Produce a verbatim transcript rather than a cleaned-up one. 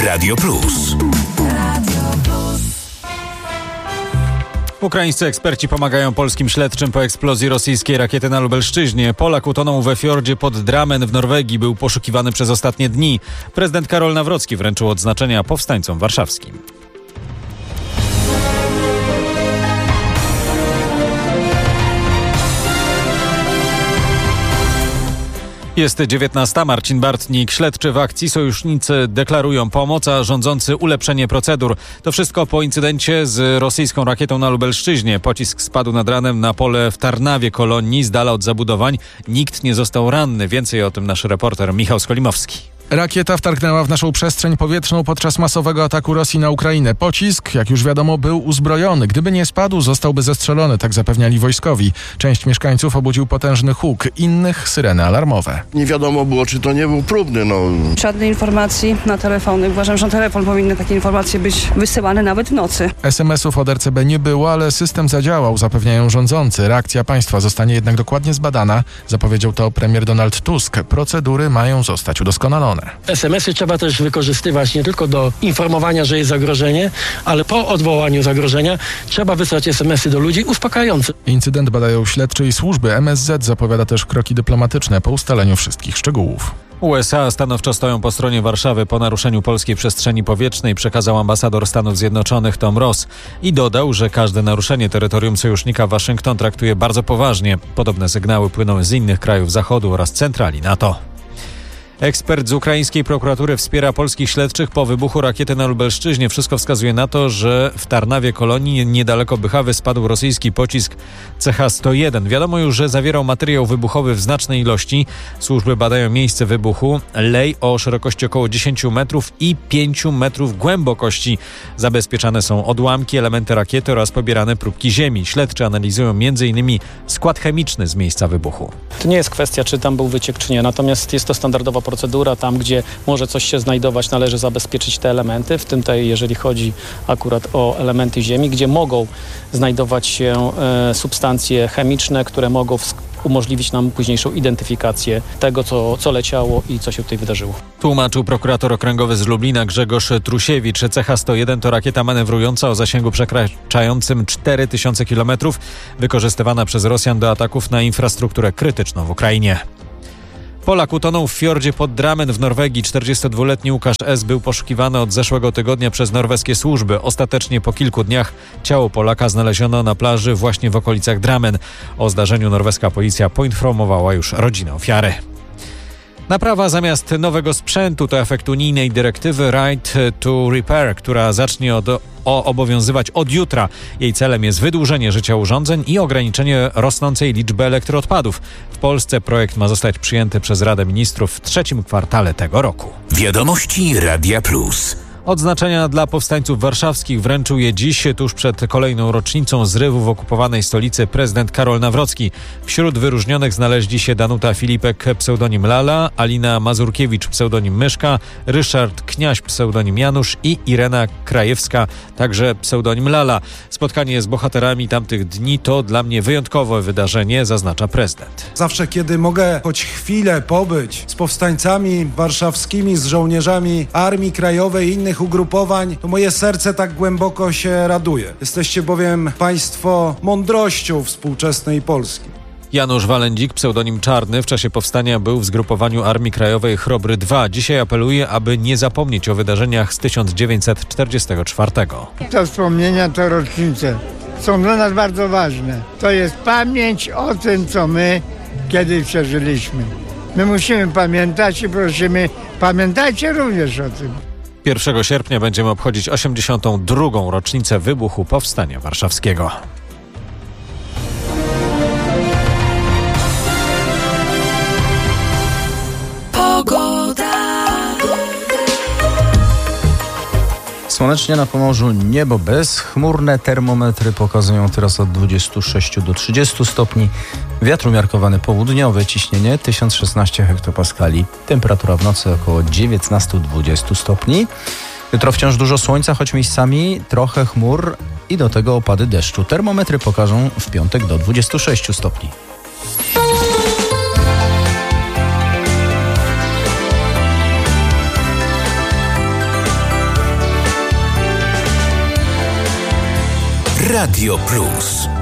Radio Plus. Ukraińscy eksperci pomagają polskim śledczym po eksplozji rosyjskiej rakiety na Lubelszczyźnie. Polak utonął we fiordzie pod Drammen w Norwegii. Był poszukiwany przez ostatnie dni. Prezydent Karol Nawrocki wręczył odznaczenia powstańcom warszawskim. Jest dziewiętnasta. Marcin Bartnik. Śledczy w akcji. Sojusznicy deklarują pomoc, a rządzący ulepszenie procedur. To wszystko po incydencie z rosyjską rakietą na Lubelszczyźnie. Pocisk spadł nad ranem na pole w Tarnawie Kolonii, z dala od zabudowań. Nikt nie został ranny. Więcej o tym nasz reporter Michał Skolimowski. Rakieta wtargnęła w naszą przestrzeń powietrzną podczas masowego ataku Rosji na Ukrainę. Pocisk, jak już wiadomo, był uzbrojony. Gdyby nie spadł, zostałby zestrzelony, tak zapewniali wojskowi. Część mieszkańców obudził potężny huk, innych syreny alarmowe. Nie wiadomo było, czy to nie był próbny. No. Żadnej informacji na telefony. Uważam, że na telefon powinny takie informacje być wysyłane nawet w nocy. es em esów od er ce be nie było, ale system zadziałał, zapewniają rządzący. Reakcja państwa zostanie jednak dokładnie zbadana. Zapowiedział to premier Donald Tusk. Procedury mają zostać udoskonalone. es em esy trzeba też wykorzystywać nie tylko do informowania, że jest zagrożenie, ale po odwołaniu zagrożenia trzeba wysłać es em esy do ludzi uspokajające. Incydent badają śledczy i służby. em es zet zapowiada też kroki dyplomatyczne po ustaleniu wszystkich szczegółów. U es a stanowczo stoją po stronie Warszawy po naruszeniu polskiej przestrzeni powietrznej, przekazał ambasador Stanów Zjednoczonych Tom Ross i dodał, że każde naruszenie terytorium sojusznika Waszyngton traktuje bardzo poważnie. Podobne sygnały płyną z innych krajów Zachodu oraz centrali NATO. Ekspert z ukraińskiej prokuratury wspiera polskich śledczych po wybuchu rakiety na Lubelszczyźnie. Wszystko wskazuje na to, że w Tarnawie Kolonii niedaleko Bychawy spadł rosyjski pocisk ce ha sto jeden. Wiadomo już, że zawierał materiał wybuchowy w znacznej ilości. Służby badają miejsce wybuchu. Lej o szerokości około dziesięć metrów i pięć metrów głębokości. Zabezpieczane są odłamki, elementy rakiety oraz pobierane próbki ziemi. Śledczy analizują między innymi skład chemiczny z miejsca wybuchu. To nie jest kwestia, czy tam był wyciek, czy nie. Natomiast jest to standardowa procedura. Tam, gdzie może coś się znajdować, należy zabezpieczyć te elementy, w tym tej, jeżeli chodzi akurat o elementy ziemi, gdzie mogą znajdować się e, substancje chemiczne, które mogą w, umożliwić nam późniejszą identyfikację tego, co, co leciało i co się tutaj wydarzyło. Tłumaczył prokurator okręgowy z Lublina Grzegorz Trusiewicz. ce ha sto jeden to rakieta manewrująca o zasięgu przekraczającym cztery tysiące kilometrów, wykorzystywana przez Rosjan do ataków na infrastrukturę krytyczną w Ukrainie. Polak utonął w fiordzie pod Drammen w Norwegii. czterdziestodwuletni Łukasz S. był poszukiwany od zeszłego tygodnia przez norweskie służby. Ostatecznie po kilku dniach ciało Polaka znaleziono na plaży właśnie w okolicach Drammen. O zdarzeniu norweska policja poinformowała już rodzinę ofiary. Naprawa zamiast nowego sprzętu to efekt unijnej dyrektywy Right to Repair, która zacznie od, o, obowiązywać od jutra. Jej celem jest wydłużenie życia urządzeń i ograniczenie rosnącej liczby elektroodpadów. W Polsce projekt ma zostać przyjęty przez Radę Ministrów w trzecim kwartale tego roku. Wiadomości Radia Plus. Odznaczenia dla powstańców warszawskich wręczył je dziś, tuż przed kolejną rocznicą zrywu w okupowanej stolicy prezydent Karol Nawrocki. Wśród wyróżnionych znaleźli się Danuta Filipek, pseudonim Lala, Alina Mazurkiewicz, pseudonim Myszka, Ryszard Kniaś, pseudonim Janusz i Irena Krajewska, także pseudonim Lala. Spotkanie z bohaterami tamtych dni to dla mnie wyjątkowe wydarzenie, zaznacza prezydent. Zawsze, kiedy mogę choć chwilę pobyć z powstańcami warszawskimi, z żołnierzami Armii Krajowej i innych ugrupowań, to moje serce tak głęboko się raduje. Jesteście bowiem państwo mądrością współczesnej Polski. Janusz Walędzik, pseudonim Czarny, w czasie powstania był w zgrupowaniu Armii Krajowej Chrobry dwa. Dzisiaj apeluje, aby nie zapomnieć o wydarzeniach z tysiąc dziewięćset czterdziestego czwartego. Te wspomnienia, te rocznice są dla nas bardzo ważne. To jest pamięć o tym, co my kiedyś przeżyliśmy. My musimy pamiętać i prosimy, pamiętajcie również o tym. pierwszego sierpnia będziemy obchodzić osiemdziesiątą drugą rocznicę wybuchu Powstania Warszawskiego. Słonecznie na Pomorzu, niebo bezchmurne, termometry pokazują teraz od dwudziestu sześciu do trzydziestu stopni. Wiatr umiarkowany południowy, ciśnienie tysiąc szesnaście hektopaskali. Temperatura w nocy około dziewiętnastu do dwudziestu stopni. Jutro wciąż dużo słońca, choć miejscami trochę chmur i do tego opady deszczu. Termometry pokażą w piątek do dwudziestu sześciu stopni. Radio Plus.